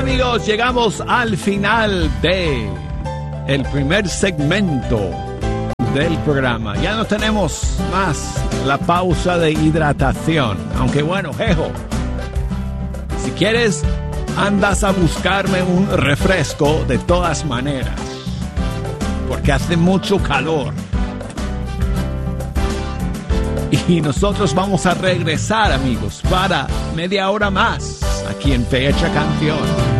Amigos, llegamos al final de el primer segmento del programa. Ya no tenemos más la pausa de hidratación. Aunque bueno, Jejo, si quieres, andas a buscarme un refresco de todas maneras. Porque hace mucho calor. Y nosotros vamos a regresar, amigos, para media hora más aquí en Fecha Canción.